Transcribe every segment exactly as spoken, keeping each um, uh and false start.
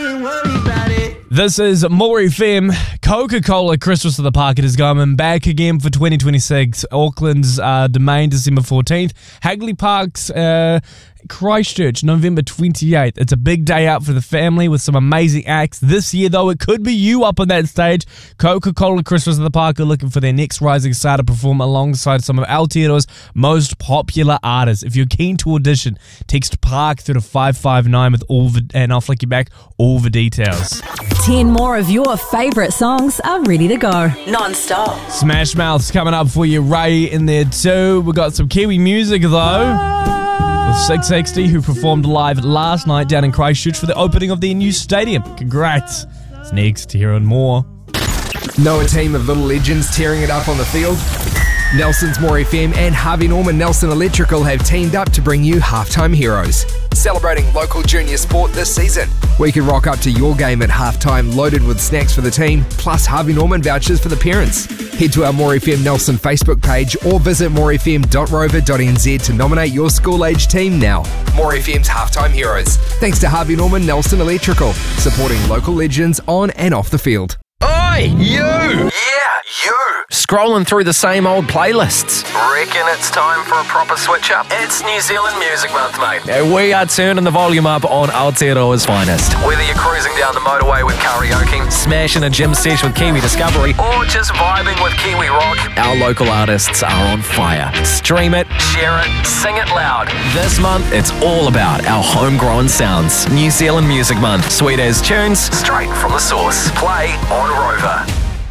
wouldn't worry about it. This is More F M. Coca-Cola Christmas at the Park is coming back again for twenty twenty-six. Auckland's uh, Domain, December fourteenth. Hagley Park's uh, Christchurch, November twenty-eighth. It's a big day out for the family with some amazing acts. This year, though, it could be you up on that stage. Coca-Cola Christmas at the Park are looking for their next rising star to perform alongside some of Aotearoa's most popular artists. If you're keen to audition, text Park through to five five nine with all the, and I'll flick you back all the details. Ten more of your favourite songs are ready to go. Non-stop. Smash Mouth's coming up for you. Ray in there too. We got some Kiwi music though. With six sixty, who performed live last night down in Christchurch for the opening of their new stadium. Congrats. It's next to hear on more. Know a team of little legends tearing it up on the field? Nelson's More F M and Harvey Norman Nelson Electrical have teamed up to bring you Halftime Heroes, celebrating local junior sport this season. We can rock up to your game at halftime loaded with snacks for the team, plus Harvey Norman vouchers for the parents. Head to our More F M Nelson Facebook page or visit more f m dot rover dot n z to nominate your school-age team now. More F M's Halftime Heroes, thanks to Harvey Norman Nelson Electrical, supporting local legends on and off the field. Oi, you! Yeah, you! Scrolling through the same old playlists. Reckon it's time for a proper switch up? It's New Zealand Music Month, mate. And we are turning the volume up on Aotearoa's finest. Whether you're cruising down the motorway with karaoke, smashing a gym sesh with Kiwi Discovery, or just vibing with Kiwi rock, our local artists are on fire. Stream it, share it, sing it loud. This month, it's all about our homegrown sounds. New Zealand Music Month. Sweet as tunes, straight from the source. Play on Rover.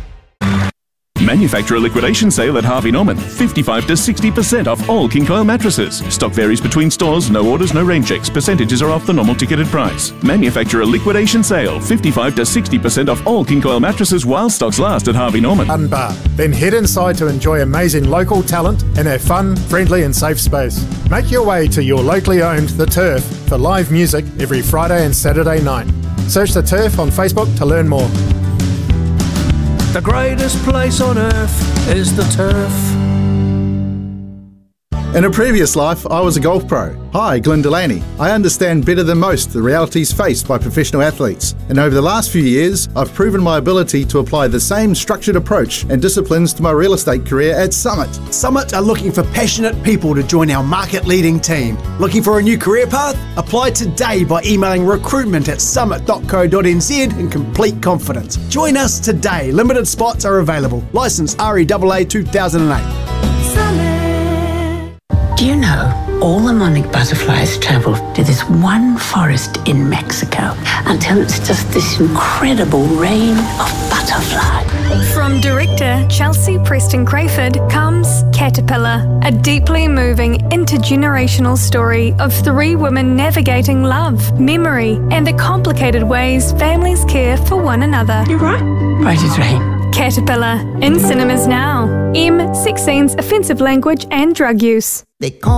Manufacturer liquidation sale at Harvey Norman. fifty-five to sixty percent off all King Coil mattresses. Stock varies between stores. No orders, no rain checks. Percentages are off the normal ticketed price. Manufacturer liquidation sale. fifty-five to sixty percent off all King Coil mattresses while stocks last at Harvey Norman. Unbar. Then head inside to enjoy amazing local talent in a fun, friendly and safe space. Make your way to your locally owned The Turf for live music every Friday and Saturday night. Search The Turf on Facebook to learn more. The greatest place on earth is the turf. In a previous life, I was a golf pro. Hi, Glenn Delaney. I understand better than most the realities faced by professional athletes. And over the last few years, I've proven my ability to apply the same structured approach and disciplines to my real estate career at Summit. Summit are looking for passionate people to join our market-leading team. Looking for a new career path? Apply today by emailing recruitment at summit dot co dot n z in complete confidence. Join us today. Limited spots are available. Licence R E A A two thousand eight. Do you know all the monarch butterflies travel to this one forest in Mexico until it's just this incredible rain of butterflies? From director Chelsea Preston Crayford comes Caterpillar, a deeply moving intergenerational story of three women navigating love, memory, and the complicated ways families care for one another. You're right. Right as rain. Caterpillar, in cinemas now. M. sixteen's offensive language and drug use. They call